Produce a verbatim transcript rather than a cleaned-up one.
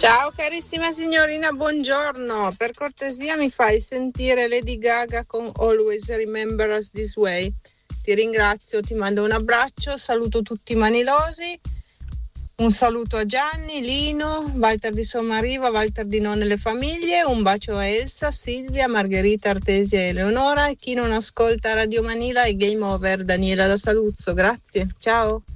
Ciao carissima signorina, buongiorno. Per cortesia mi fai sentire Lady Gaga con Always Remember Us This Way. Ti ringrazio, ti mando un abbraccio, saluto tutti i manilosi. Un saluto a Gianni, Lino, Walter di Sommariva, Walter di Non nelle famiglie, un bacio a Elsa, Silvia, Margherita, Artesia e Eleonora, e chi non ascolta Radio Manila e Game Over, Daniela da Saluzzo, grazie, ciao.